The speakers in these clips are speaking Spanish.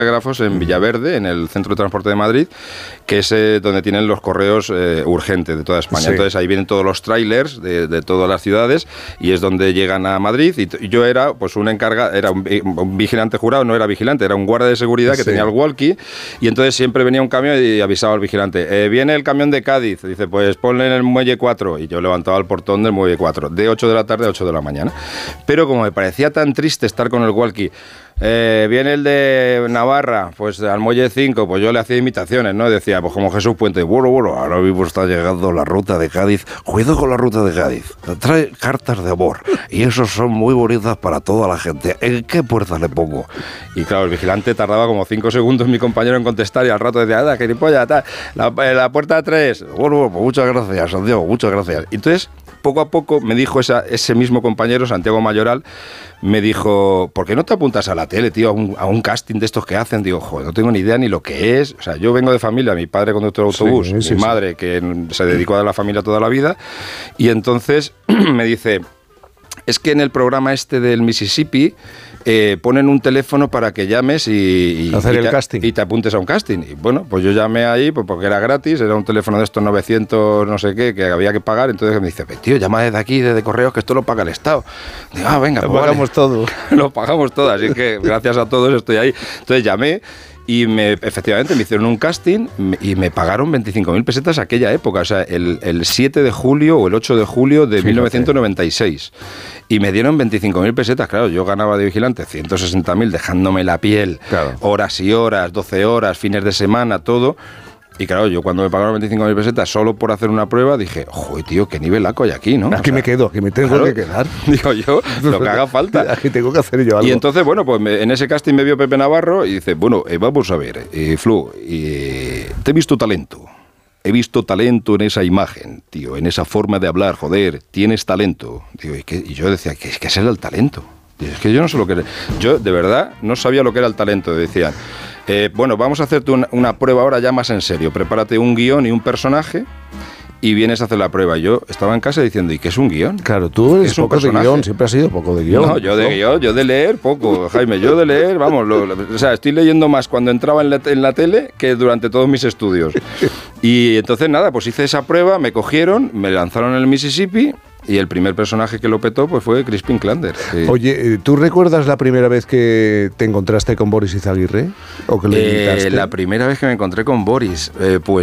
telégrafos en Villaverde, en el Centro de Transporte de Madrid, que es donde tienen los correos urgentes de toda España. Sí. Entonces ahí vienen todos los trailers de todas las ciudades y es donde llegan a Madrid. Y yo era pues un encargado, era un vigilante jurado, no era vigilante, era un guardia de seguridad que tenía el walkie, y entonces siempre venía un camión y avisaba al vigilante, viene el camión de Cádiz, dice, pues ponle en el muelle 4, y yo levantaba el portón del muelle 4, de 8 de la tarde a 8 de la mañana. Pero como me parecía tan triste estar con el walkie, viene el de Navarra, pues al muelle 5, pues yo le hacía imitaciones, ¿no? Decía, pues como Jesús Puente, bueno, ahora mismo está llegando la ruta de Cádiz, cuidado con la ruta de Cádiz, trae cartas de amor, y esos son muy bonitas para toda la gente, ¿en qué puerta le pongo? Y claro, el vigilante tardaba como 5 segundos, mi compañero, en contestar, y al rato decía, anda, gilipollas, la puerta 3, bueno, pues muchas gracias, Santiago, muchas gracias. Entonces, poco a poco me dijo ese mismo compañero, Santiago Mayoral, me dijo, ¿por qué no te apuntas a la tele, tío, a un casting de estos que hacen? Digo, joder, no tengo ni idea ni lo que es. O sea, yo vengo de familia, mi padre conductor de autobús, mi madre que se dedicó a la familia toda la vida, y entonces me dice, es que en el programa este del Mississippi ponen un teléfono para que llames y te apuntes a un casting. Y bueno, pues yo llamé ahí porque era gratis, era un teléfono de estos 900 no sé qué, que había que pagar. Entonces me dice, tío, llama desde aquí, desde Correos, que esto lo paga el Estado. Digo, venga, lo pagamos todo. Lo pagamos todo, así que gracias a todos estoy ahí. Entonces llamé y efectivamente me hicieron un casting y me pagaron 25.000 pesetas aquella época, o sea, el 7 de julio o el 8 de julio de 1996. Y me dieron 25.000 pesetas, claro, yo ganaba de vigilante 160.000 dejándome la piel, horas y horas, 12 horas, fines de semana, todo. Y claro, yo cuando me pagaron 25.000 pesetas solo por hacer una prueba, dije, joder, tío, qué nivelaco hay aquí, ¿no? Aquí me quedo, aquí me tengo que quedar. Digo yo, lo que haga falta. Aquí tengo que hacer yo algo. Y entonces, bueno, pues en ese casting me vio Pepe Navarro y dice, bueno, vamos a ver, Flu, te he visto talento. He visto talento en esa imagen, tío, en esa forma de hablar, joder, tienes talento. Digo, y yo decía, ¿qué es el talento? Digo, es que yo no sé lo que era. Yo, de verdad, no sabía lo que era el talento. Decían, bueno, vamos a hacerte una prueba ahora ya más en serio. Prepárate un guión y un personaje y vienes a hacer la prueba. Yo estaba en casa diciendo, ¿y qué es un guión? Claro, tú eres poco de guión, siempre has sido poco de guión. No, yo de guión, yo de leer poco, Jaime, yo de leer, vamos, o sea, estoy leyendo más cuando entraba en la tele que durante todos mis estudios. Y entonces nada, pues hice esa prueba, me cogieron, me lanzaron en el Mississippi. Y el primer personaje que lo petó pues fue Crispin Klander. Sí. Oye, ¿tú recuerdas la primera vez que te encontraste con Boris Izaguirre? ¿O que lo invitaste? La primera vez que me encontré con Boris,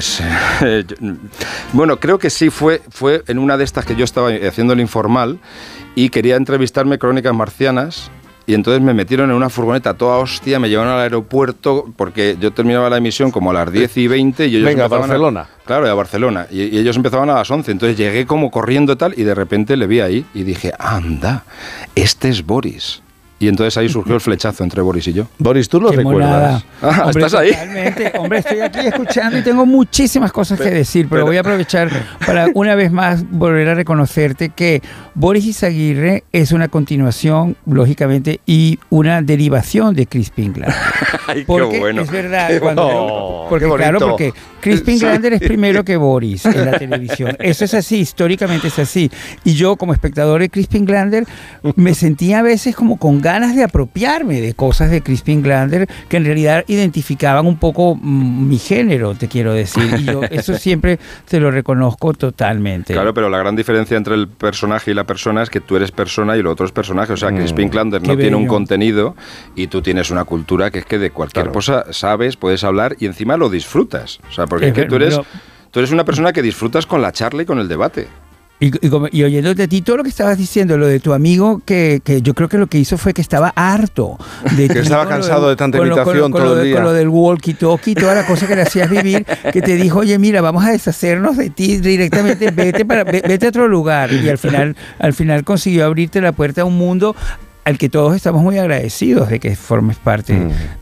bueno, creo que sí, fue en una de estas que yo estaba haciendo el informal y quería entrevistarme Crónicas Marcianas. Y entonces me metieron en una furgoneta toda hostia, me llevaron al aeropuerto porque yo terminaba la emisión como a las 10:20 y ellos venga, a Barcelona. Claro, a Barcelona. Y ellos empezaban a las 11. Entonces llegué como corriendo tal y de repente le vi ahí y dije, anda, este es Boris. Y entonces ahí surgió el flechazo entre Boris y yo. Boris, ¿tú lo recuerdas? Hombre, ¿estás ahí? Totalmente. Hombre, estoy aquí escuchando y tengo muchísimas cosas que decir, pero voy a aprovechar para una vez más volver a reconocerte que Boris Izaguirre es una continuación, lógicamente, y una derivación de Crispin Klander. Ay, porque qué bueno. Es verdad. Porque Crispin Klander es primero que Boris en la televisión. Eso es así, históricamente es así. Y yo, como espectador de Crispin Klander, me sentía a veces como con ganas de apropiarme de cosas de Crispin Klander que en realidad identificaban un poco mi género, te quiero decir. Y yo eso siempre te lo reconozco totalmente. Claro, pero la gran diferencia entre el personaje y la persona es que tú eres persona y lo otro es personaje. O sea, Crispin Klander no tiene un contenido y tú tienes una cultura que es que de cualquier cosa sabes, puedes hablar y encima lo disfrutas. O sea, porque es que tú eres una persona que disfrutas con la charla y con el debate. Y oyéndote a ti todo lo que estabas diciendo, lo de tu amigo, que yo creo que lo que hizo fue que estaba harto. Que estaba cansado de tanta imitación todo el día. Con lo del walkie-talkie, toda la cosa que le hacías vivir, que te dijo, oye, mira, vamos a deshacernos de ti directamente, vete a otro lugar. Y al final consiguió abrirte la puerta a un mundo al que todos estamos muy agradecidos de que formes parte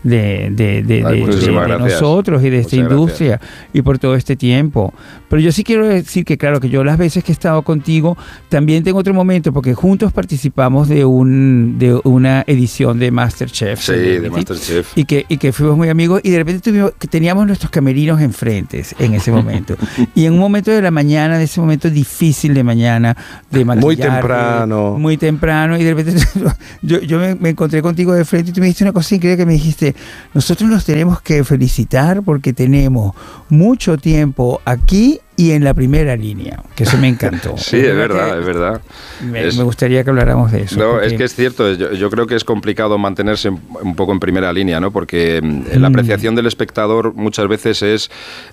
de nosotros y de esta industria y por todo este tiempo. Pero yo sí quiero decir que, claro, que yo las veces que he estado contigo también tengo otro momento, porque juntos participamos de una edición de MasterChef. Sí, de MasterChef. Y que fuimos muy amigos y de repente teníamos nuestros camerinos enfrente en ese momento. Y en un momento de la mañana, de ese momento difícil de mañana, de maquillar. Muy temprano, y de repente yo me encontré contigo de frente y tú me dijiste una cosa increíble que me dijiste, nosotros nos tenemos que felicitar porque tenemos mucho tiempo aquí y en la primera línea, que eso me encantó. Sí, es verdad. Me gustaría que habláramos de eso. No, porque... es que es cierto, yo creo que es complicado mantenerse un poco en primera línea, ¿no? Porque la apreciación del espectador muchas veces es,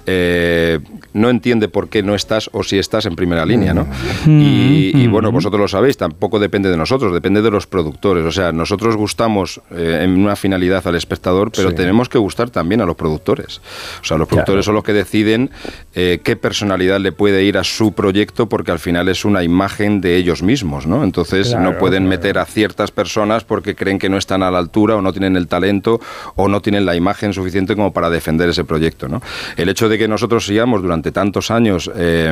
no entiende por qué no estás o si estás en primera línea, ¿no? Y bueno, vosotros lo sabéis, tampoco depende de nosotros, depende de los productores. O sea, nosotros gustamos en una finalidad al espectador, pero tenemos que gustar también a los productores. O sea, los productores son los que deciden qué personalidad le puede ir a su proyecto, porque al final es una imagen de ellos mismos, ¿no? Entonces no pueden meter a ciertas personas porque creen que no están a la altura o no tienen el talento o no tienen la imagen suficiente como para defender ese proyecto, ¿no? El hecho de que nosotros sigamos durante tantos años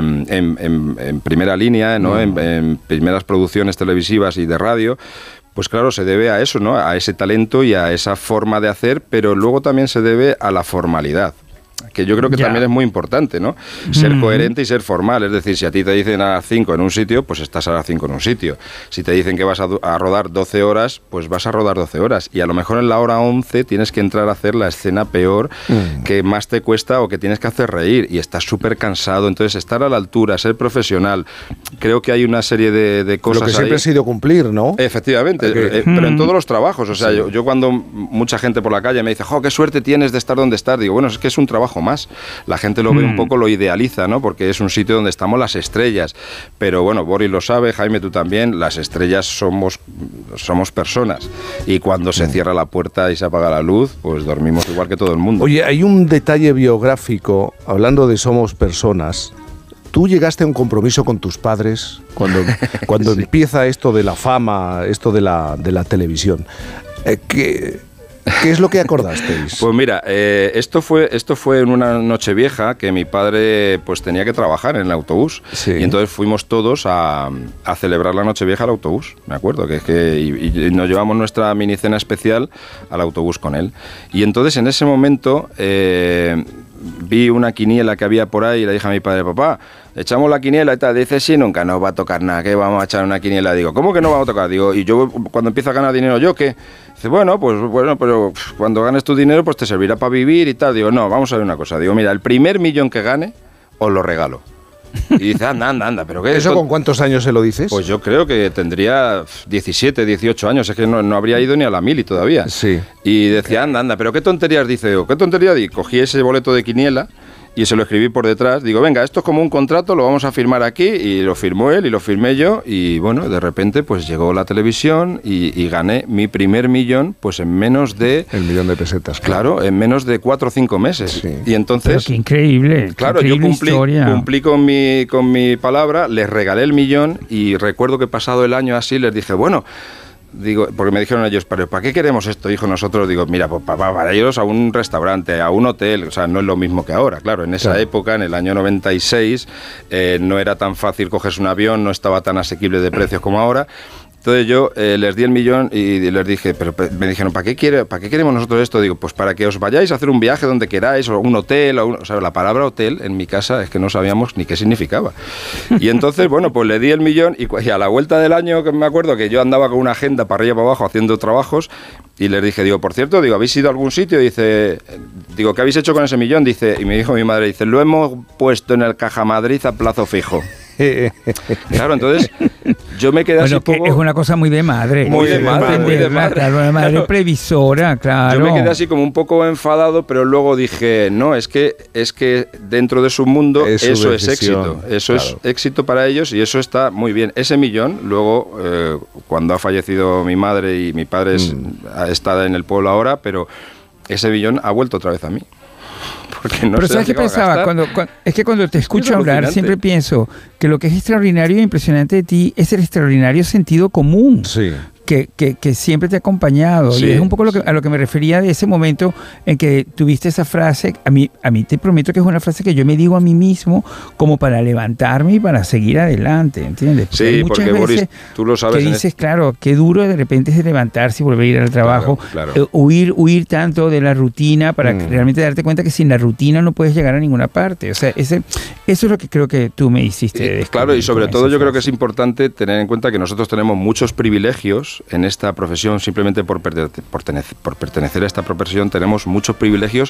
en primera línea, ¿no? En primeras producciones televisivas y de radio, pues claro, se debe a eso, ¿no? A ese talento y a esa forma de hacer, pero luego también se debe a la formalidad, que yo creo que también es muy importante, ¿no? Ser coherente y ser formal. Es decir, si a ti te dicen a las 5 en un sitio, pues estás a las 5 en un sitio. Si te dicen que vas a rodar 12 horas, pues vas a rodar 12 horas. Y a lo mejor en la hora 11 tienes que entrar a hacer la escena peor que más te cuesta o que tienes que hacer reír. Y estás súper cansado. Entonces, estar a la altura, ser profesional. Creo que hay una serie de cosas. Lo que siempre ha sido cumplir, ¿no? Efectivamente. Pero en todos los trabajos. O sea, yo cuando mucha gente por la calle me dice, ¡jo, qué suerte tienes de estar donde estás! Digo, bueno, es que es un trabajo más. La gente lo ve un poco, lo idealiza, ¿no? Porque es un sitio donde estamos las estrellas. Pero bueno, Boris lo sabe, Jaime, tú también, las estrellas somos personas. Y cuando se cierra la puerta y se apaga la luz, pues dormimos igual que todo el mundo. Oye, hay un detalle biográfico, hablando de somos personas. ¿Tú llegaste a un compromiso con tus padres cuando empieza esto de la fama, esto de la televisión? ¿Qué es lo que acordasteis? Pues mira, esto fue en una Nochevieja que mi padre pues tenía que trabajar en el autobús. Sí. Y entonces fuimos todos a celebrar la Nochevieja al autobús. Me acuerdo y nos llevamos nuestra mini cena especial al autobús con él. Y entonces en ese momento vi una quiniela que había por ahí y le dije a mi padre, papá, echamos la quiniela y tal. Dice, sí, nunca nos va a tocar nada, ¿qué vamos a echar una quiniela? Digo, ¿cómo que no vamos a tocar? Digo, y yo cuando empiezo a ganar dinero, ¿yo qué? Dice, bueno, pero cuando ganes tu dinero pues te servirá para vivir y tal. Digo, no, vamos a ver una cosa. Digo, mira, el primer millón que gane os lo regalo. Y dice, anda, ¿pero qué? ¿Eso con cuántos años se lo dices? Pues yo creo que tendría 17, 18 años, es que no habría ido ni a la mili todavía. Sí. Y decía, anda, ¿pero qué tonterías dice? ¿Qué tontería? Y cogí ese boleto de quiniela y se lo escribí por detrás. Digo, venga, esto es como un contrato, lo vamos a firmar aquí. Y lo firmó él y lo firmé yo. Y bueno, de repente pues llegó la televisión y gané mi primer millón pues en menos de... El millón de pesetas. Claro, en menos de 4 o 5 meses. Sí. Y entonces... Pero qué increíble. Claro, qué increíble yo cumplí con mi palabra, les regalé el millón y recuerdo que pasado el año así les dije, bueno... Digo, porque me dijeron ellos, pero ¿para qué queremos esto, hijo? Nosotros, digo, mira, pues para irnos a un restaurante, a un hotel, o sea, no es lo mismo que ahora, claro, en esa época, en el año 96, no era tan fácil cogerse un avión, no estaba tan asequible de precios como ahora. Entonces yo les di el millón y les dije, pero me dijeron, ¿para qué queremos nosotros esto? Digo, pues para que os vayáis a hacer un viaje donde queráis, o un hotel, o sea, la palabra hotel en mi casa es que no sabíamos ni qué significaba. Y entonces, bueno, pues le di el millón y a la vuelta del año, que me acuerdo que yo andaba con una agenda para arriba y para abajo haciendo trabajos, y les dije, digo, por cierto, digo, ¿habéis ido a algún sitio? Dice, digo, ¿qué habéis hecho con ese millón? Dice, y me dijo mi madre, dice, lo hemos puesto en el Caja Madrid a plazo fijo. Claro, entonces yo me quedé así un poco... Es una cosa muy de madre. Muy de madre. Claro, de madre previsora, claro. Yo me quedé así como un poco enfadado, pero luego dije, no, es que dentro de su mundo eso es éxito. Eso es éxito para ellos y eso está muy bien. Ese millón, luego, cuando ha fallecido mi madre y mi padre está en el pueblo ahora, pero ese millón ha vuelto otra vez a mí. Pero ¿sabes qué pensaba? Es que cuando te escucho hablar siempre pienso que lo que es extraordinario e impresionante de ti es el extraordinario sentido común. Sí. Que siempre te ha acompañado. Sí, y es un poco a lo que me refería de ese momento en que tuviste esa frase. A mí te prometo que es una frase que yo me digo a mí mismo como para levantarme y para seguir adelante, ¿entiendes? Sí, porque Boris, tú lo sabes. Que dices, claro, qué duro de repente es levantarse y volver a ir al trabajo. Claro. Huir tanto de la rutina para realmente darte cuenta que sin la rutina no puedes llegar a ninguna parte. O sea, eso es lo que creo que tú me hiciste. Claro, y sobre todo yo creo que es importante tener en cuenta que nosotros tenemos muchos privilegios en esta profesión, simplemente por pertenecer a esta profesión, tenemos muchos privilegios